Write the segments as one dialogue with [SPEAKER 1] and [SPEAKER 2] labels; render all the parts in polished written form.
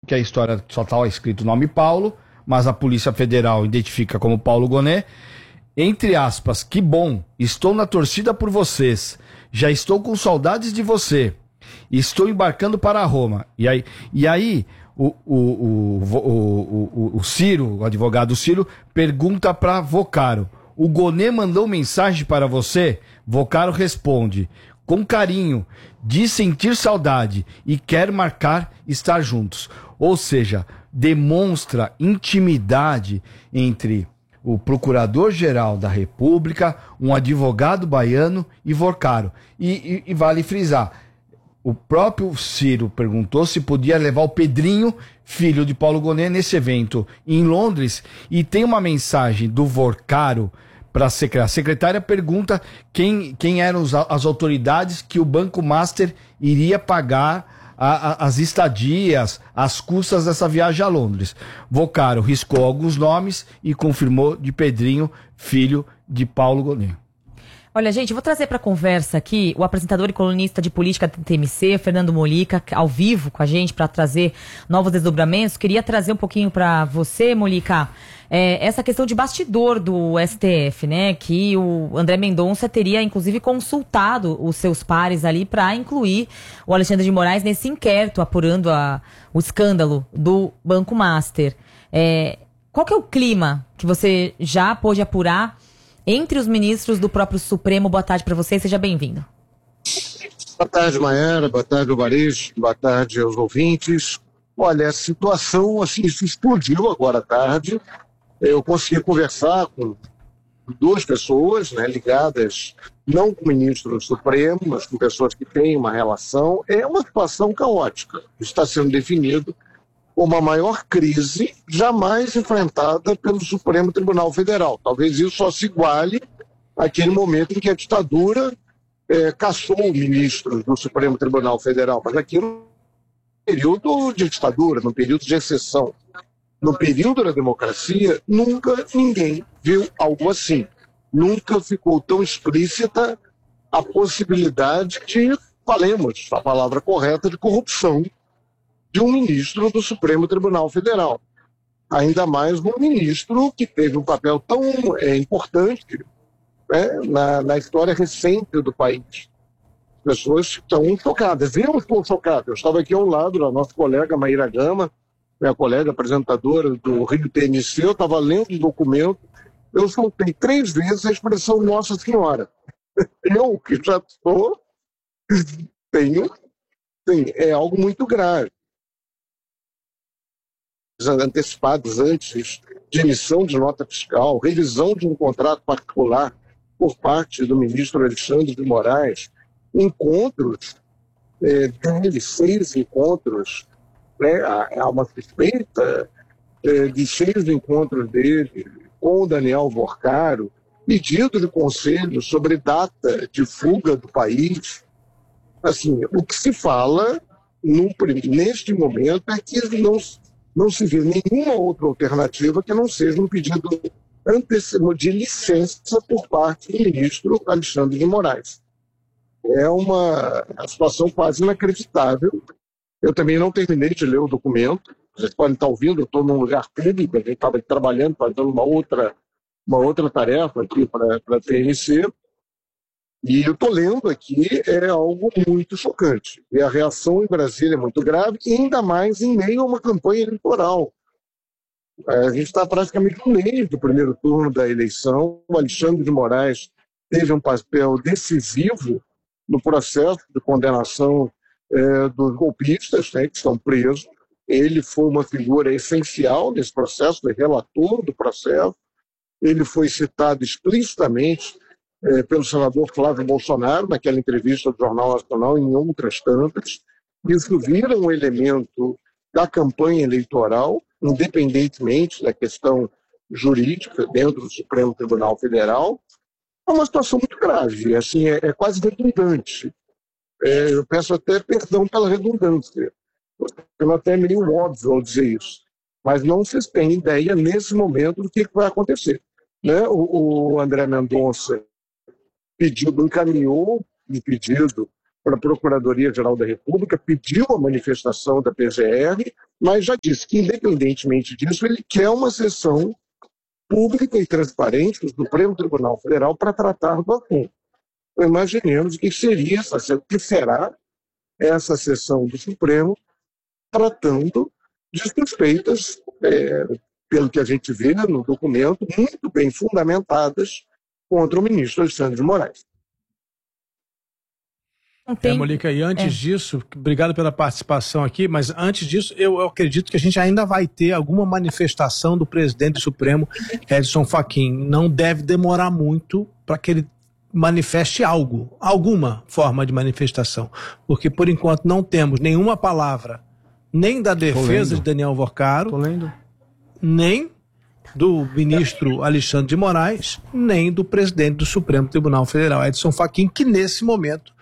[SPEAKER 1] porque a história só está escrito o nome Paulo, mas a Polícia Federal identifica como Paulo Gonet. Entre aspas, que bom, estou na torcida por vocês, já estou com saudades de você, estou embarcando para Roma. E aí o Ciro, o advogado Ciro, pergunta para Vocaro, o Gonet mandou mensagem para você? Vocaro responde, com carinho, diz sentir saudade e quer marcar estar juntos. Ou seja, demonstra intimidade entre o Procurador-Geral da República, um advogado baiano e Vocaro. E vale frisar, o próprio Ciro perguntou se podia levar o Pedrinho, filho de Paulo Gonet, nesse evento em Londres, e tem uma mensagem do Vocaro para a secretária. A secretária pergunta quem eram as autoridades que o Banco Master iria pagar as estadias, as custas dessa viagem a Londres. Vocaro riscou alguns nomes e confirmou de Pedrinho, filho de Paulo Gonet.
[SPEAKER 2] Olha, gente, vou trazer para conversa aqui o apresentador e colunista de política da TMC, Fernando Molica, ao vivo com a gente para trazer novos desdobramentos. Queria trazer um pouquinho para você, Molica, essa questão de bastidor do STF, né? Que o André Mendonça teria, inclusive, consultado os seus pares ali para incluir o Alexandre de Moraes nesse inquérito apurando o escândalo do Banco Master. Qual que é o clima que você já pôde apurar entre os ministros do próprio Supremo? Boa tarde para você, seja bem-vindo.
[SPEAKER 3] Boa tarde, Mayara, boa tarde, Alvarez, boa tarde aos ouvintes. Olha, a situação assim, se explodiu agora à tarde. Eu consegui conversar com duas pessoas, né, ligadas não com o ministro do Supremo, mas com pessoas que têm uma relação. É uma situação caótica. Está sendo definido como a maior crise jamais enfrentada pelo Supremo Tribunal Federal. Talvez isso só se iguale àquele momento em que a ditadura cassou ministros do Supremo Tribunal Federal, mas aquilo no período de ditadura, no período de exceção. No período da democracia, nunca ninguém viu algo assim. Nunca ficou tão explícita a possibilidade de, falemos a palavra correta, de corrupção de um ministro do Supremo Tribunal Federal. Ainda mais um ministro que teve um papel tão importante, né, na história recente do país. As pessoas estão chocadas. Eu estou chocado. Eu estava aqui ao lado da nossa colega Maíra Gama, minha colega apresentadora do Rio TMC, eu estava lendo o documento, eu soltei 3 vezes a expressão Nossa Senhora. Eu, que já estou, é algo muito grave. Antecipados antes de emissão de nota fiscal, revisão de um contrato particular por parte do ministro Alexandre de Moraes, encontros dele, 6 encontros, né, há uma suspeita de 6 encontros dele com o Daniel Vocaro, pedido de conselho sobre data de fuga do país. Assim, o que se fala neste momento é que não se vê nenhuma outra alternativa que não seja um pedido antecedente de licença por parte do ministro Alexandre de Moraes. É uma situação quase inacreditável. Eu também não terminei de ler o documento. Vocês podem estar ouvindo, eu estou num lugar público, a gente estava trabalhando, fazendo uma outra tarefa aqui para a TNC. E eu estou lendo aqui, é algo muito chocante. E a reação em Brasília é muito grave, e ainda mais em meio a uma campanha eleitoral. A gente está praticamente um mês do primeiro turno da eleição. O Alexandre de Moraes teve um papel decisivo no processo de condenação dos golpistas, né, que estão presos. Ele foi uma figura essencial nesse processo, foi relator do processo. Ele foi citado explicitamente pelo senador Flávio Bolsonaro, naquela entrevista do Jornal Nacional, e em outras tantas. Isso vira um elemento da campanha eleitoral, independentemente da questão jurídica dentro do Supremo Tribunal Federal. É uma situação muito grave, assim, é quase redundante. Eu peço até perdão pela redundância, eu até meio óbvio ao dizer isso, mas não se tem ideia nesse momento do que vai acontecer. Né? O André Mendonça encaminhou um pedido para a Procuradoria-Geral da República, pediu a manifestação da PGR, mas já disse que, independentemente disso, ele quer uma sessão pública e transparente do Supremo Tribunal Federal para tratar do assunto. Então, imaginemos o que será essa sessão do Supremo tratando de suspeitas, pelo que a gente vê no documento, muito bem fundamentadas contra o ministro Alexandre de Moraes.
[SPEAKER 4] Mônica, e antes disso, obrigado pela participação aqui, mas antes disso, eu acredito que a gente ainda vai ter alguma manifestação do presidente do Supremo, Edson Fachin. Não deve demorar muito para que ele manifeste alguma forma de manifestação, porque por enquanto não temos nenhuma palavra, nem da defesa de Daniel Vorcaro, nem do ministro Alexandre de Moraes, nem do presidente do Supremo Tribunal Federal, Edson Fachin, que nesse momento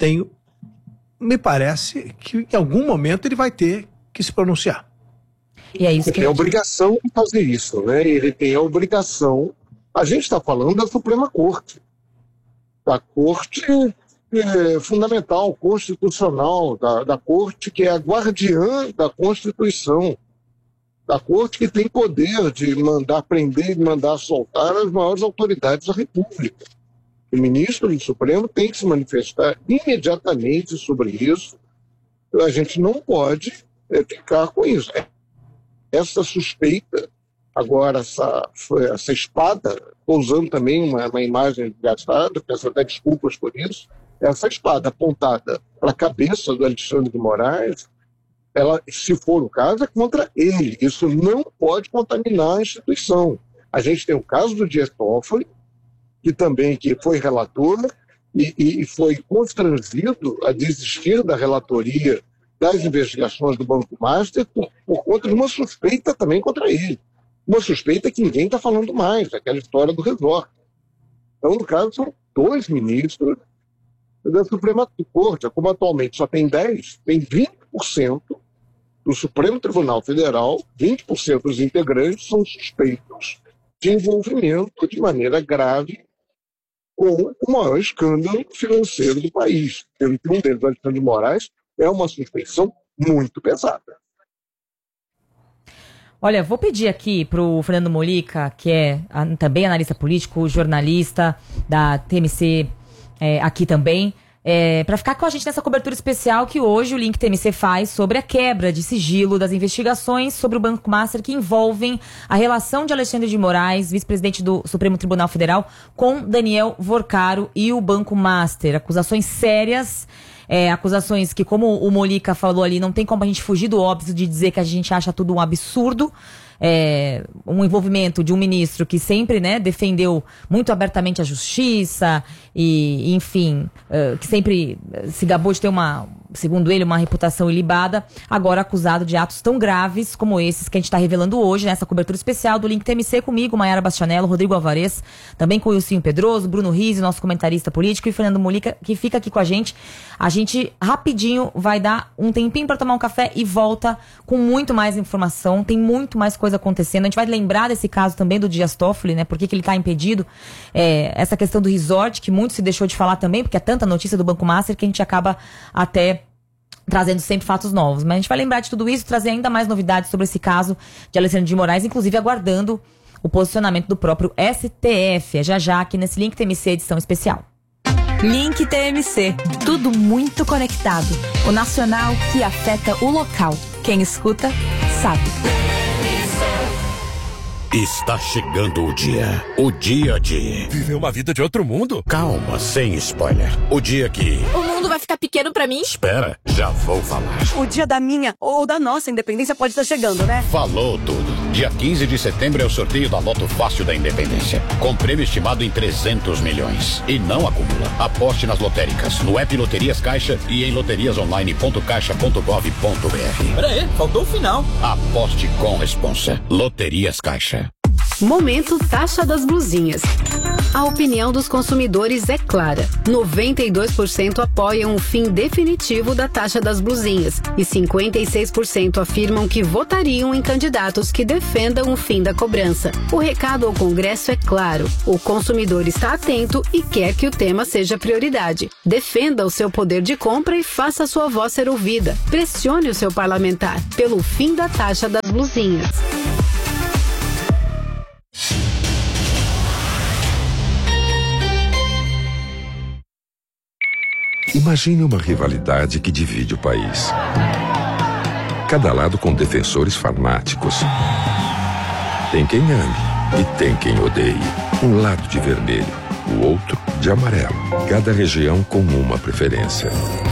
[SPEAKER 4] me parece que em algum momento ele vai ter que se pronunciar.
[SPEAKER 2] E é isso
[SPEAKER 3] ele tem a obrigação de fazer isso, né? Ele tem a obrigação. A gente está falando da Suprema Corte, da Corte fundamental, constitucional, da Corte que é a guardiã da Constituição, da Corte que tem poder de mandar prender e mandar soltar as maiores autoridades da República. O ministro do Supremo tem que se manifestar imediatamente sobre isso. A gente não pode ficar com isso. Essa suspeita, agora essa espada, estou usando também uma imagem gastada, peço até desculpas por isso, essa espada apontada para a cabeça do Alexandre de Moraes, ela, se for o caso, é contra ele. Isso não pode contaminar a instituição. A gente tem o caso do Dias Toffoli, que foi relator e foi constrangido a desistir da relatoria das investigações do Banco Master por conta de uma suspeita também contra ele. Uma suspeita que ninguém está falando mais, aquela história do resort. Então, no caso, são 2 ministros da Suprema Corte. Como atualmente só tem 10, tem 20% do Supremo Tribunal Federal, 20% dos integrantes são suspeitos de envolvimento de maneira grave com o maior escândalo financeiro do país. Pelo que um deles, Alexandre de Moraes, é uma suspeição muito pesada.
[SPEAKER 2] Olha, vou pedir aqui para o Fernando Mollica, que é também analista político, jornalista da TMC aqui também, para ficar com a gente nessa cobertura especial que hoje o Link TMC faz sobre a quebra de sigilo das investigações sobre o Banco Master que envolvem a relação de Alexandre de Moraes, vice-presidente do Supremo Tribunal Federal, com Daniel Vorcaro e o Banco Master. Acusações sérias, acusações que, como o Mollica falou ali, não tem como a gente fugir do óbvio de dizer que a gente acha tudo um absurdo. Um envolvimento de um ministro que sempre, né, defendeu muito abertamente a justiça e enfim, que sempre se gabou de ter segundo ele, uma reputação ilibada, agora acusado de atos tão graves como esses que a gente está revelando hoje nessa cobertura especial do Link TMC comigo, Maiara Bastianello, Rodrigo Alvarez, também com o Ilcinho Pedroso, Bruno Rizzi, nosso comentarista político, e Fernando Mollica, que fica aqui com a gente. A gente rapidinho vai dar um tempinho para tomar um café e volta com muito mais informação, tem muito mais coisa acontecendo. A gente vai lembrar desse caso também do Dias Toffoli, né? Por que ele está impedido? Essa questão do resort, que muito se deixou de falar também, porque é tanta notícia do Banco Master que a gente acaba até trazendo sempre fatos novos. Mas a gente vai lembrar de tudo isso, trazer ainda mais novidades sobre esse caso de Alexandre de Moraes, inclusive aguardando o posicionamento do próprio STF. É já aqui nesse Link TMC edição especial.
[SPEAKER 5] Link TMC. Tudo muito conectado. O nacional que afeta o local. Quem escuta, sabe.
[SPEAKER 6] Está chegando o dia de
[SPEAKER 7] viver uma vida de outro mundo.
[SPEAKER 6] Calma, sem spoiler. O dia que
[SPEAKER 5] o mundo vai ficar pequeno pra mim?
[SPEAKER 6] Espera, já vou falar.
[SPEAKER 8] O dia da minha ou da nossa independência pode estar chegando, né?
[SPEAKER 6] Falou tudo. Dia 15 de setembro é o sorteio da Loto Fácil da Independência, com prêmio estimado em 300 milhões. E não acumula. Aposte nas lotéricas, no app Loterias Caixa e em loteriasonline.caixa.gov.br.
[SPEAKER 7] Pera aí, faltou o final.
[SPEAKER 6] Aposte com responsa. Loterias Caixa.
[SPEAKER 7] Momento Taxa das Blusinhas. A opinião dos consumidores é clara. 92% apoiam o fim definitivo da taxa das blusinhas e 56% afirmam que votariam em candidatos que defendam o fim da cobrança. O recado ao Congresso é claro. O consumidor está atento e quer que o tema seja prioridade. Defenda o seu poder de compra e faça sua voz ser ouvida. Pressione o seu parlamentar pelo fim da taxa das blusinhas.
[SPEAKER 9] Imagine uma rivalidade que divide o país. Cada lado com defensores fanáticos. Tem quem ame e tem quem odeie. Um lado de vermelho, o outro de amarelo. Cada região com uma preferência.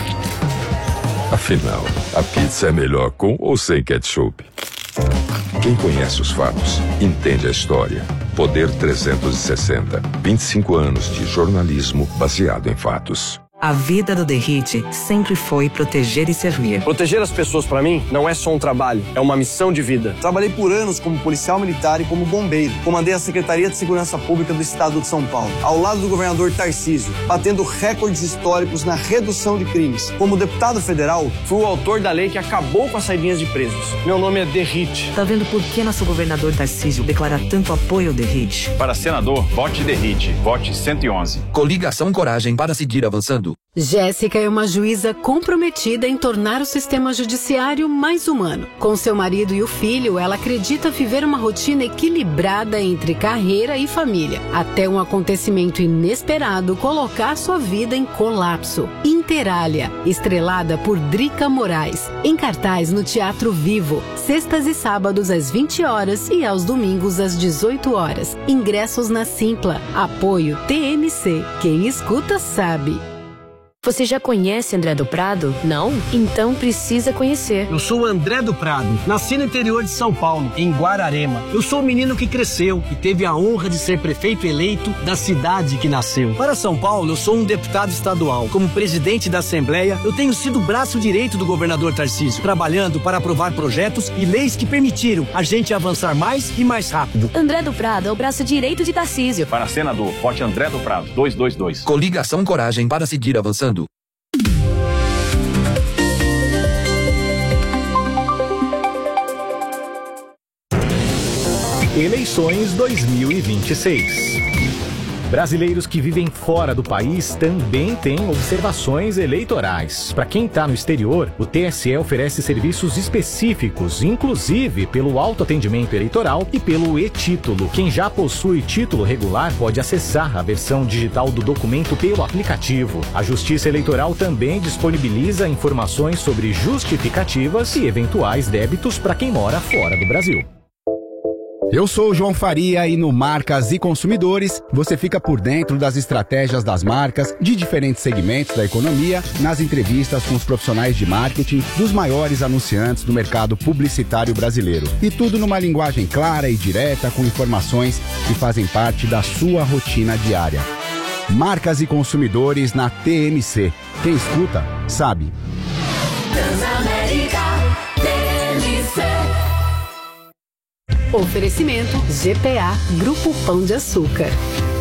[SPEAKER 9] Afinal, a pizza é melhor com ou sem ketchup? Quem conhece os fatos, entende a história. Poder 360. 25 anos de jornalismo baseado em fatos.
[SPEAKER 10] A vida do Derrite sempre foi proteger e servir.
[SPEAKER 11] Proteger as pessoas, pra mim, não é só um trabalho, é uma missão de vida. Trabalhei por anos como policial militar e como bombeiro. Comandei a Secretaria de Segurança Pública do Estado de São Paulo, ao lado do governador Tarcísio, batendo recordes históricos na redução de crimes. Como deputado federal, fui o autor da lei que acabou com as saidinhas de presos. Meu nome é Derrite.
[SPEAKER 10] Tá vendo por que nosso governador Tarcísio declara tanto apoio ao Derrite?
[SPEAKER 12] Para senador, vote Derrite. Vote 111.
[SPEAKER 13] Coligação Coragem para seguir avançando.
[SPEAKER 7] Jéssica é uma juíza comprometida em tornar o sistema judiciário mais humano. Com seu marido e o filho, ela acredita viver uma rotina equilibrada entre carreira e família, até um acontecimento inesperado colocar sua vida em colapso. Interália, estrelada por Drica Moraes, em cartaz no Teatro Vivo, sextas e sábados às 20 horas e aos domingos às 18 horas. Ingressos na Simpla. Apoio TMC. Quem escuta sabe.
[SPEAKER 14] Você já conhece André do Prado? Não? Então precisa conhecer.
[SPEAKER 15] Eu sou o André do Prado, nasci no interior de São Paulo, em Guararema. Eu sou o menino que cresceu e teve a honra de ser prefeito eleito da cidade que nasceu. Para São Paulo, eu sou um deputado estadual. Como presidente da Assembleia, eu tenho sido o braço direito do governador Tarcísio, trabalhando para aprovar projetos e leis que permitiram a gente avançar mais e mais rápido.
[SPEAKER 14] André do Prado é o braço direito de Tarcísio.
[SPEAKER 12] Para senador, vote André do Prado, 222.
[SPEAKER 13] Coligação Coragem para seguir avançando.
[SPEAKER 16] Eleições 2026. Brasileiros que vivem fora do país também têm observações eleitorais. Para quem está no exterior, o TSE oferece serviços específicos, inclusive pelo autoatendimento eleitoral e pelo e-título. Quem já possui título regular pode acessar a versão digital do documento pelo aplicativo. A Justiça Eleitoral também disponibiliza informações sobre justificativas e eventuais débitos para quem mora fora do Brasil.
[SPEAKER 17] Eu sou o João Faria e no Marcas e Consumidores você fica por dentro das estratégias das marcas de diferentes segmentos da economia, nas entrevistas com os profissionais de marketing dos maiores anunciantes do mercado publicitário brasileiro. E tudo numa linguagem clara e direta com informações que fazem parte da sua rotina diária. Marcas e Consumidores na TMC. Quem escuta, sabe.
[SPEAKER 7] Transamérica TMC. Oferecimento GPA, Grupo Pão de Açúcar.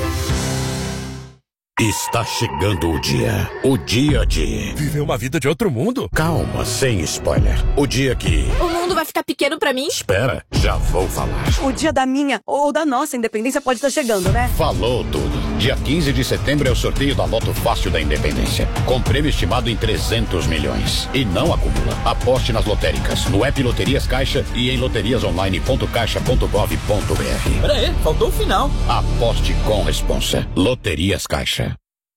[SPEAKER 6] Está chegando o dia de...
[SPEAKER 18] Viver uma vida de outro mundo?
[SPEAKER 6] Calma, sem spoiler. O dia que...
[SPEAKER 14] O mundo vai ficar pequeno pra mim?
[SPEAKER 6] Espera, já vou falar.
[SPEAKER 8] O dia da minha ou da nossa independência pode estar chegando, né?
[SPEAKER 6] Falou tudo. Dia 15 de setembro é o sorteio da Loto Fácil da Independência, com prêmio estimado em 300 milhões. E não acumula. Aposte nas lotéricas, no app Loterias Caixa e em loteriasonline.caixa.gov.br.
[SPEAKER 18] Pera aí, faltou o final.
[SPEAKER 6] Aposte com responsa. Loterias Caixa.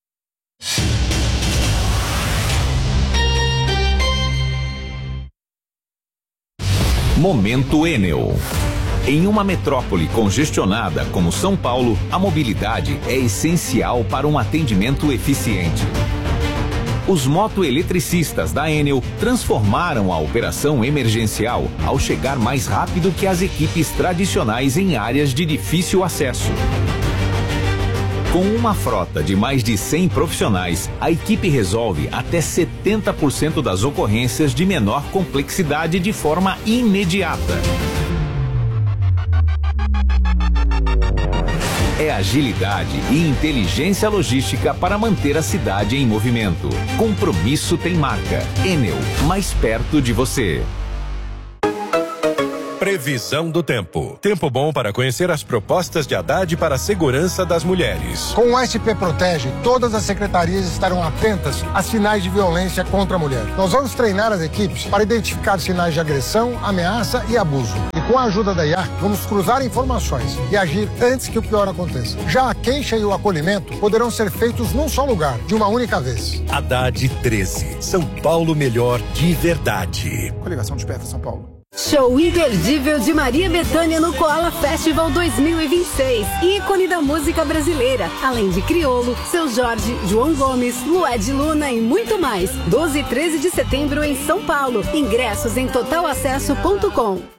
[SPEAKER 19] Momento Enel. Em uma metrópole congestionada como São Paulo, a mobilidade é essencial para um atendimento eficiente. Os motoeletricistas da Enel transformaram a operação emergencial ao chegar mais rápido que as equipes tradicionais em áreas de difícil acesso. Com uma frota de mais de 100 profissionais, a equipe resolve até 70% das ocorrências de menor complexidade de forma imediata. é agilidade e inteligência logística para manter a cidade em movimento. Compromisso tem marca. Enel, mais perto de você.
[SPEAKER 20] Previsão do tempo. Tempo bom para conhecer as propostas de Haddad para a segurança das mulheres.
[SPEAKER 21] Com o SP Protege, todas as secretarias estarão atentas a sinais de violência contra a mulher. Nós vamos treinar as equipes para identificar sinais de agressão, ameaça e abuso. E com a ajuda da IA, vamos cruzar informações e agir antes que o pior aconteça. Já a queixa e o acolhimento poderão ser feitos num só lugar, de uma única vez.
[SPEAKER 20] Haddad 13. São Paulo melhor de verdade.
[SPEAKER 21] Coligação de Perto São Paulo.
[SPEAKER 7] Show imperdível de Maria Bethânia no Koala Festival 2026. Ícone da música brasileira. Além de Criolo, Seu Jorge, João Gomes, Lued Luna e muito mais. 12 e 13 de setembro em São Paulo. Ingressos em totalacesso.com.